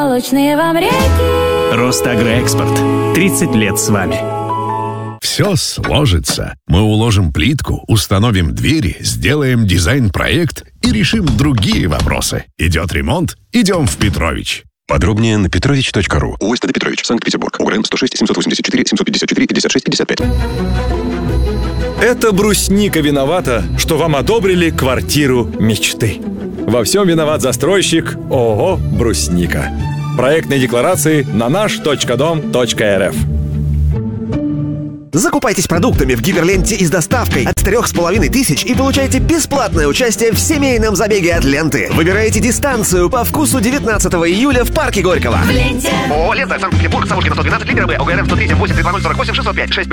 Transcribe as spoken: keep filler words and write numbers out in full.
молочные вам реки. Росагроэкспорт. тридцать лет с вами. Все сложится. Мы уложим плитку, установим двери, сделаем дизайн-проект и решим другие вопросы. Идет ремонт? Идем в Петрович. Подробнее на петрович точка ру. ОСТ Петрович, Санкт-Петербург. УГРН сто шесть семьсот восемьдесят четыре семьсот пятьдесят четыре пятьдесят шесть пятьдесят пять. Это брусника виновата, что вам одобрили квартиру мечты. Во всем виноват застройщик ООО «Брусника». Проектные декларации на наш точка дом точка рф. Закупайтесь продуктами в Гиперленте и с доставкой от трех с половиной тысяч и получайте бесплатное участие в семейном забеге от ленты. Выбирайте дистанцию по вкусу девятнадцатого июля в парке Горького. В ленте. ООО «Лента», Санкт-Петербург, Савушкина, сто двенадцать, литера Б, ОГРН сто три семь восемь три два ноль сорок восемь шестьсот пять шесть.